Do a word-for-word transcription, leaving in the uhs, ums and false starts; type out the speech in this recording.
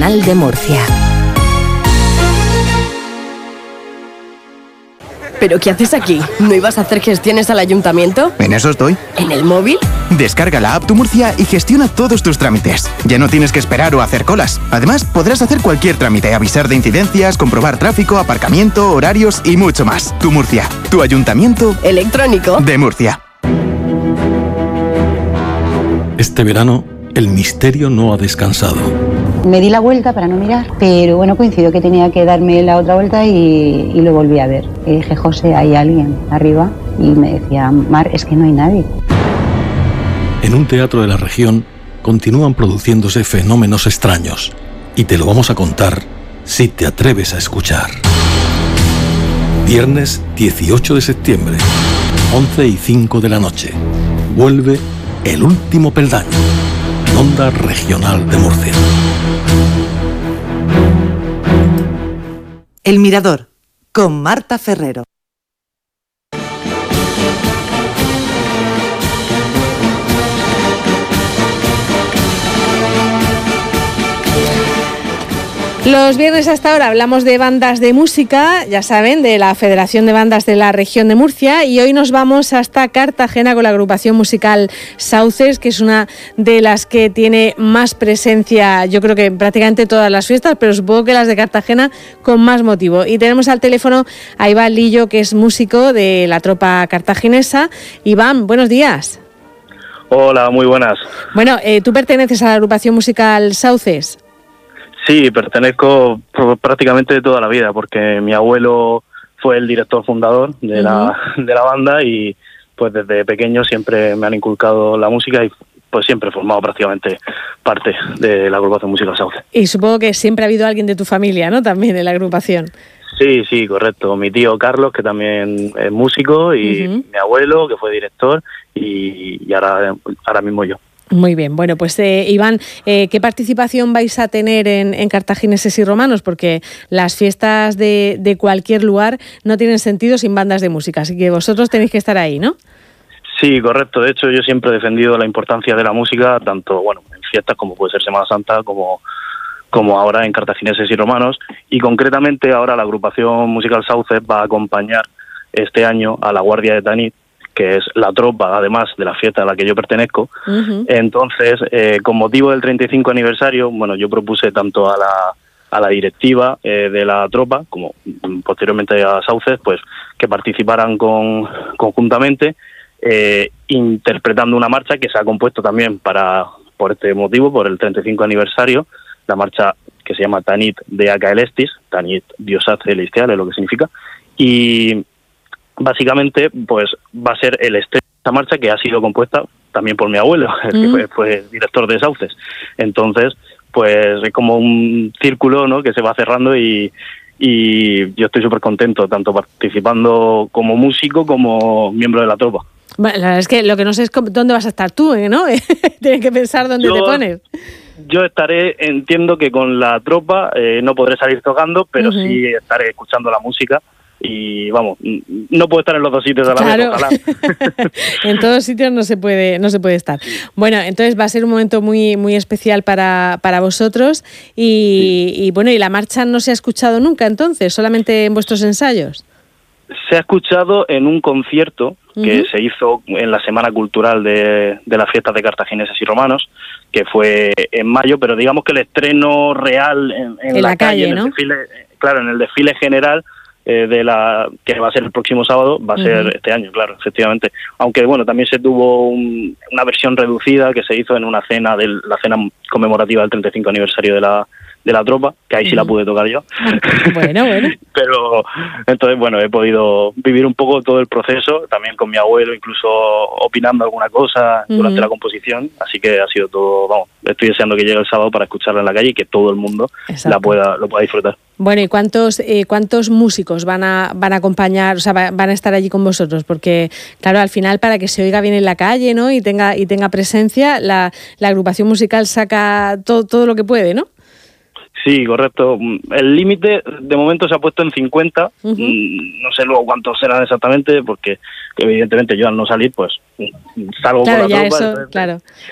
Regional de Murcia. ¿Pero qué haces aquí? ¿No ibas a hacer gestiones al ayuntamiento? En eso estoy. ¿En el móvil? Descarga la app Tu Murcia y gestiona todos tus trámites. Ya no tienes que esperar o hacer colas. Además, podrás hacer cualquier trámite, avisar de incidencias, comprobar tráfico, aparcamiento, horarios y mucho más. Tu Murcia, tu ayuntamiento electrónico de Murcia. Este verano, el misterio no ha descansado. Me di la vuelta para no mirar, pero bueno, coincidió que tenía que darme la otra vuelta y, y lo volví a ver. Y dije, José, hay alguien arriba. Y me decía, Mar, es que no hay nadie. En un teatro de la región continúan produciéndose fenómenos extraños y te lo vamos a contar si te atreves a escuchar. Viernes dieciocho de septiembre, once y cinco de la noche. Vuelve El último peldaño. Onda Regional de Murcia. El Mirador, con Marta Ferrero. Los viernes hasta ahora hablamos de bandas de música, ya saben, de la Federación de Bandas de la Región de Murcia, y hoy nos vamos hasta Cartagena con la agrupación musical Sauces, que es una de las que tiene más presencia, yo creo que prácticamente todas las fiestas, pero supongo que las de Cartagena con más motivo. Y tenemos al teléfono a Iván Lillo, que es músico de la tropa cartaginesa. Iván, buenos días. Hola, muy buenas. Bueno, eh, ¿tú perteneces a la agrupación musical Sauces? Sí, pertenezco prácticamente toda la vida, porque mi abuelo fue el director fundador de, uh-huh. la, de la banda y pues desde pequeño siempre me han inculcado la música y pues siempre he formado prácticamente parte de la agrupación musical Sauces. Y supongo que siempre ha habido alguien de tu familia, ¿no?, también en la agrupación. Sí, sí, correcto. Mi tío Carlos, que también es músico, y uh-huh. mi abuelo, que fue director, y, y ahora, ahora mismo yo. Muy bien, bueno, pues eh, Iván, eh, ¿qué participación vais a tener en, en Cartagineses y Romanos? Porque las fiestas de, de cualquier lugar no tienen sentido sin bandas de música, así que vosotros tenéis que estar ahí, ¿no? Sí, correcto. De hecho, yo siempre he defendido la importancia de la música, tanto bueno en fiestas como puede ser Semana Santa, como, como ahora en Cartagineses y Romanos, y concretamente ahora la agrupación musical Sauces va a acompañar este año a la Guardia de Tanit, que es la tropa, además de la fiesta a la que yo pertenezco. Uh-huh. Entonces, eh, con motivo del treinta y cinco aniversario, bueno, yo propuse tanto a la, a la directiva eh, de la tropa, como posteriormente a Sauces, pues que participaran con, conjuntamente, eh, interpretando una marcha que se ha compuesto también para por este motivo, por el treinta y cinco aniversario, la marcha que se llama Tanit de Acaelestis, Tanit Diosaz Celestial, es lo que significa, y básicamente pues va a ser el estreno de esta marcha, que ha sido compuesta también por mi abuelo, el mm. que fue, fue director de Sauces. Entonces pues es como un círculo, ¿no?, que se va cerrando, y, y yo estoy súper contento, tanto participando como músico como miembro de la tropa. Bueno, la verdad es que lo que no sé es cómo, dónde vas a estar tú, ¿no? Tienes que pensar dónde yo, te pones. Yo estaré, entiendo que con la tropa eh, no podré salir tocando, pero uh-huh. sí estaré escuchando la música. Y vamos, no puedo estar en los dos sitios a la claro. vez, ojalá. En todos sitios no se puede, no se puede estar. Bueno, entonces va a ser un momento muy, muy especial para, para vosotros y, sí. y bueno, y la marcha no se ha escuchado nunca entonces, solamente en vuestros ensayos. Se ha escuchado en un concierto que uh-huh. se hizo en la Semana Cultural de, de las fiestas de Cartagineses y Romanos, que fue en mayo, pero digamos que el estreno real en, en, en la, la calle, calle, ¿no? En el desfile, claro, en el desfile general de la que va a ser el próximo sábado, va a ser uh-huh. este año, claro, efectivamente. Aunque bueno, también se tuvo un, una versión reducida que se hizo en una cena, de la cena conmemorativa del treinta y cinco aniversario de la de la tropa, que ahí uh-huh. sí la pude tocar yo. Bueno, bueno. Pero entonces, bueno, he podido vivir un poco todo el proceso, también con mi abuelo, incluso opinando alguna cosa uh-huh. durante la composición, así que ha sido todo, vamos, estoy deseando que llegue el sábado para escucharla en la calle y que todo el mundo Exacto. la pueda lo pueda disfrutar. Bueno, ¿y cuántos eh, cuántos músicos van a van a acompañar, o sea, va, van a estar allí con vosotros? Porque, claro, al final, para que se oiga bien en la calle, ¿no?, y tenga y tenga presencia, la, la agrupación musical saca todo, todo lo que puede, ¿no? Sí, correcto. El límite de momento se ha puesto en cincuenta. Uh-huh. No sé luego cuántos serán exactamente, porque evidentemente yo al no salir, pues salgo claro, con la ya tropa. Eso, entonces, claro.